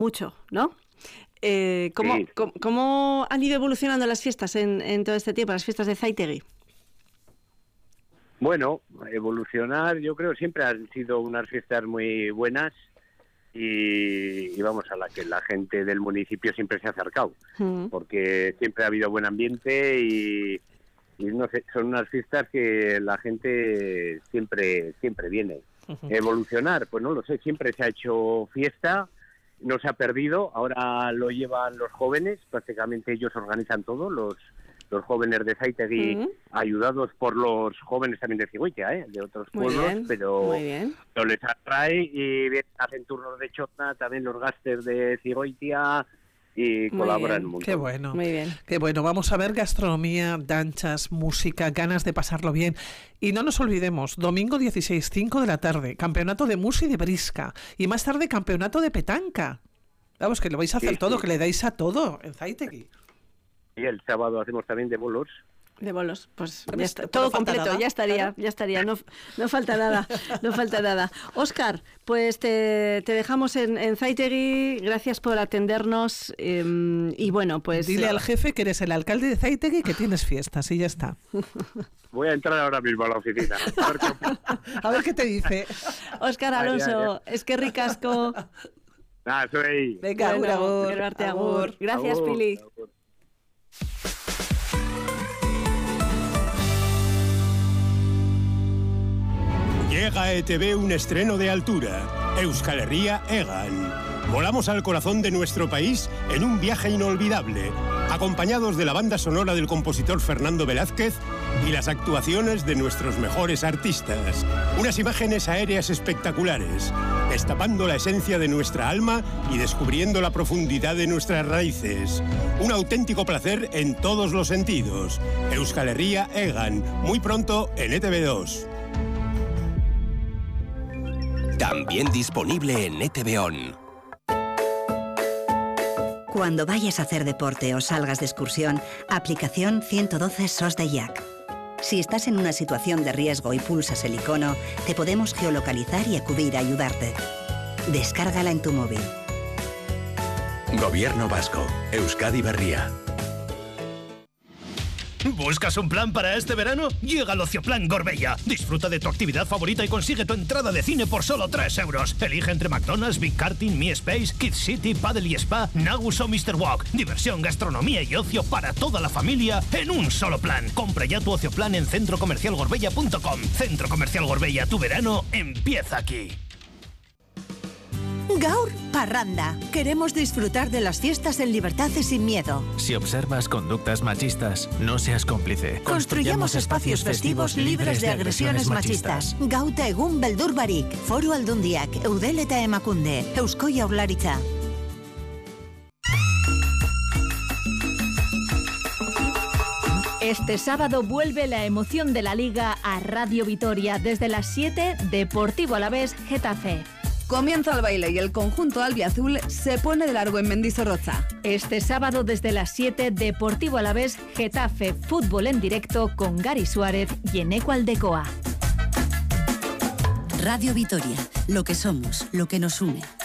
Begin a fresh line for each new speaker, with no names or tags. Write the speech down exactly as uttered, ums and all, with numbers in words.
mucho, ¿no? Eh, ¿cómo,
Sí.
cómo, ¿Cómo han ido evolucionando las fiestas en, en todo este tiempo, las fiestas de Zaitegui?
Bueno, evolucionar, yo creo, siempre han sido unas fiestas muy buenas y, y vamos, a la que la gente del municipio siempre se ha acercado,
Mm.
porque siempre ha habido buen ambiente y, y no sé, son unas fiestas que la gente siempre siempre viene.
Uh-huh.
Evolucionar, pues no lo sé, siempre se ha hecho fiesta, no se ha perdido, ahora lo llevan los jóvenes, prácticamente ellos organizan todo, los los jóvenes de Zaitegui,
Mm.
ayudados por los jóvenes también de Cigüeña, ¿eh? De otros
Muy
pueblos,
bien,
pero,
muy bien.
pero les atrae y bien, hacen turnos de chotna, también los gasters de Cigüeña y
Muy
colaboran
bien.
un montón.
Qué bueno.
Muy bien.
Qué bueno. Vamos a ver gastronomía, danchas, música, ganas de pasarlo bien. Y no nos olvidemos, domingo dieciséis, cinco de la tarde, campeonato de musi y de brisca. Y más tarde, campeonato de petanca. Vamos, que lo vais a hacer
Sí,
todo,
sí.
que le dais a todo en Zaitegui.
Y el sábado hacemos también de bolos.
De bolos, pues ya
¿Ves?
está,
No
todo
falta
completo,
nada,
ya estaría,
claro.
ya estaría, no, no falta nada, no falta nada. Óscar, pues te, te dejamos en, en Zaitegui, gracias por atendernos eh, y bueno, pues...
Dile al jefe que eres el alcalde de Zaitegui y que tienes fiestas y ya está.
Voy a entrar ahora mismo a la oficina. A ver qué-
A ver qué te dice.
Óscar
Ay,
Alonso, es que ricasco.
Ah, soy...
Venga,
Bueno,
agur, agur.
Gerarte, agur. Gracias,
Agur,
Pili.
agur.
Llega a E T V un estreno de altura, Euskal Herria Egan. Volamos al corazón de nuestro país en un viaje inolvidable, acompañados de la banda sonora del compositor Fernando Velázquez y las actuaciones de nuestros mejores artistas. Unas imágenes aéreas espectaculares, destapando la esencia de nuestra alma y descubriendo la profundidad de nuestras raíces. Un auténtico placer en todos los sentidos. Euskal Herria Egan, muy pronto en E T V dos.
También disponible en E T V On.
Cuando vayas a hacer deporte o salgas de excursión, aplicación ciento doce S O S de I A C. Si estás en una situación de riesgo y pulsas el icono, te podemos geolocalizar y acudir a ayudarte. Descárgala en tu móvil.
Gobierno Vasco. Euskadi Berria.
¿Buscas un plan para este verano? Llega el Ocioplan Gorbella. Disfruta de tu actividad favorita y consigue tu entrada de cine por solo tres euros. Elige entre McDonald's, Big Karting, Mi Space, Kids City, Paddle y Spa, Nagus o mister Walk. Diversión, gastronomía y ocio para toda la familia en un solo plan. Compra ya tu Ocioplan en centro comercial gorbella punto com. Centro Comercial Gorbella, tu verano empieza aquí.
Gaur Parranda. Queremos disfrutar de las fiestas en libertad y sin miedo.
Si observas conductas machistas, no seas cómplice.
Construyamos espacios festivos libres de agresiones machistas. Gauta egun beldur barik. Foru Aldundiak, Eudel eta Emakunde, Eusko Jaurlaritza.
Este sábado vuelve la emoción de la Liga a Radio Vitoria desde las siete, Deportivo Alavés Getafe.
Comienza el baile y el conjunto albiazul se pone de largo en Mendizorroza.
Este sábado desde las siete, Deportivo Alavés Getafe, fútbol en directo con Gary Suárez y Eneco Aldecoa.
Radio Vitoria, lo que somos, lo que nos une.